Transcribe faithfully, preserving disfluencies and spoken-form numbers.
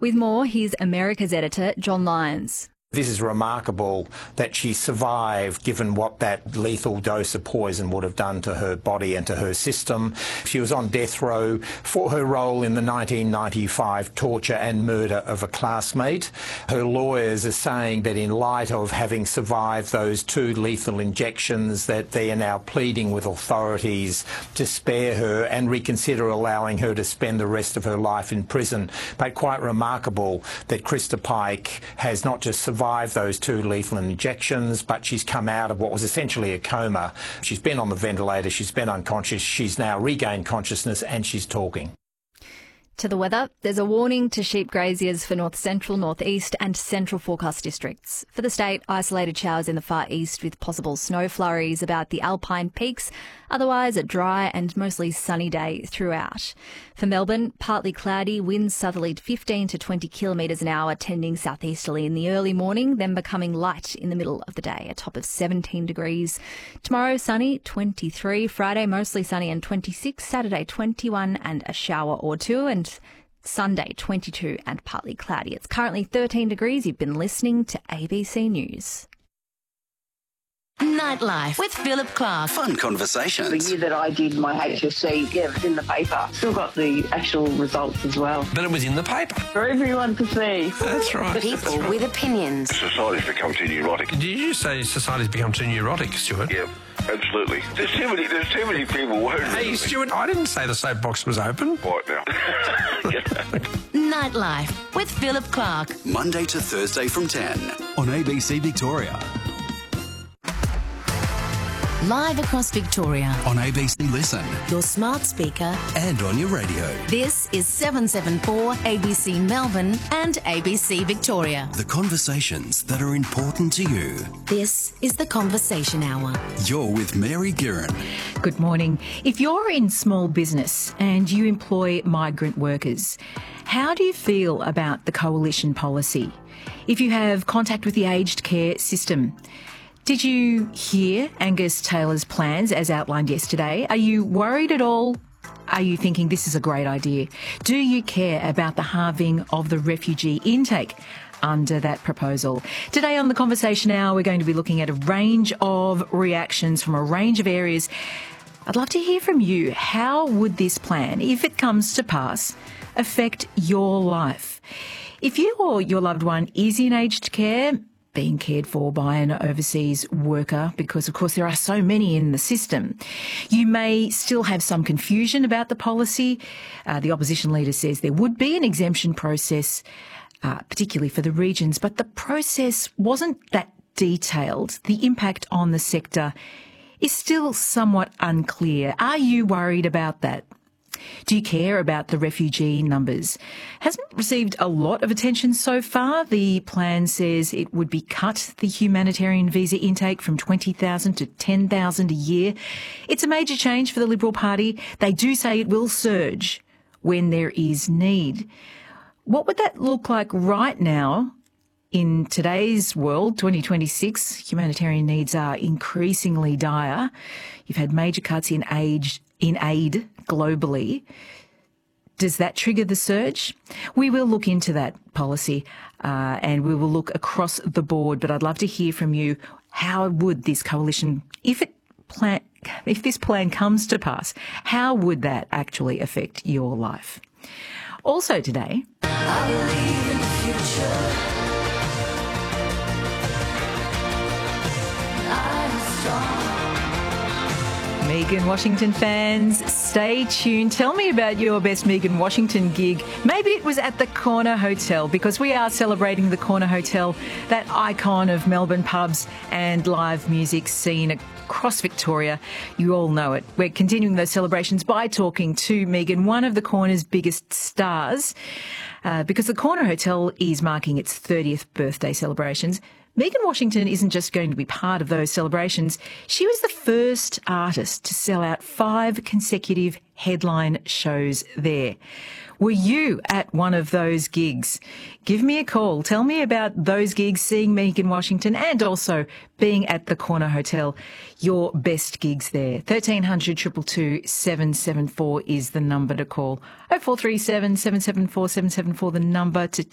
With more, here's America's editor, John Lyons. This is remarkable that she survived, given what that lethal dose of poison would have done to her body and to her system. She was on death row for her role in the nineteen ninety-five torture and murder of a classmate. Her lawyers are saying that in light of having survived those two lethal injections, that they are now pleading with authorities to spare her and reconsider allowing her to spend the rest of her life in prison. But quite remarkable that Krista Pike has not just survived survived those two lethal injections, but she's come out of what was essentially a coma. She's been on the ventilator, she's been unconscious, she's now regained consciousness and she's talking. To the weather, there's a warning to sheep graziers for north central, northeast and central forecast districts. For the state, isolated showers in the far east with possible snow flurries about the alpine peaks. Otherwise, a dry and mostly sunny day throughout. For Melbourne, partly cloudy, winds southerly fifteen to twenty kilometres an hour, tending southeasterly in the early morning, then becoming light in the middle of the day, a top of seventeen degrees. Tomorrow, sunny, twenty-three. Friday, mostly sunny and twenty-six. Saturday, twenty-one and a shower or two. And Sunday, twenty-two and partly cloudy. It's currently thirteen degrees. You've been listening to A B C News. Nightlife with Philip Clark. Fun conversations. The year that I did my H S C, yeah, it was in the paper. Still got the actual results as well. But it was in the paper. For everyone to see. That's right. People That's right. with opinions. Society's become too neurotic. Did you say society's become too neurotic, Stuart? Yeah, absolutely. There's too many, there's too many people worried. Hey, Stuart, I didn't say the soapbox was open. What now? Nightlife with Philip Clark. Monday to Thursday from ten on A B C Victoria. Live across Victoria. On A B C Listen. Your smart speaker. And on your radio. This is seven seven four A B C Melbourne and A B C Victoria. The conversations that are important to you. This is the Conversation Hour. You're with Mary Guerin. Good morning. If you're in small business and you employ migrant workers, how do you feel about the coalition policy? If you have contact with the aged care system, did you hear Angus Taylor's plans as outlined yesterday? Are you worried at all? Are you thinking this is a great idea? Do you care about the halving of the refugee intake under that proposal? Today on the Conversation Hour, we're going to be looking at a range of reactions from a range of areas. I'd love to hear from you. How would this plan, if it comes to pass, affect your life? If you or your loved one is in aged care, being cared for by an overseas worker, because of course there are so many in the system, you may still have some confusion about the policy. Uh, the opposition leader says there would be an exemption process, uh, particularly for the regions, but the process wasn't that detailed. The impact on the sector is still somewhat unclear. Are you worried about that? Do you care about the refugee numbers? Hasn't received a lot of attention so far. The plan says it would be cut the humanitarian visa intake from twenty thousand to ten thousand a year. It's a major change for the Liberal Party. They do say it will surge when there is need. What would that look like right now? In today's world, twenty twenty-six, humanitarian needs are increasingly dire. You've had major cuts in aid, in aid globally. Does that trigger the surge? We will look into that policy uh, and we will look across the board, but I'd love to hear from you. How would this coalition, if it plan, if this plan comes to pass, how would that actually affect your life? Also today, I believe in the future. Megan Washington fans, stay tuned. Tell me about your best Megan Washington gig. Maybe it was at the Corner Hotel, because we are celebrating the Corner Hotel, that icon of Melbourne pubs and live music scene across Victoria. You all know it. We're continuing those celebrations by talking to Megan, one of the Corner's biggest stars, uh, because the Corner Hotel is marking its thirtieth birthday celebrations. Megan Washington isn't just going to be part of those celebrations. She was the first artist to sell out five consecutive headline shows there. Were you at one of those gigs? Give me a call. Tell me about those gigs, seeing Megan Washington, and also being at the Corner Hotel. Your best gigs there. thirteen hundred, two two two, seven seven four is the number to call. oh four three seven, seven seven four, seven seven four, the number to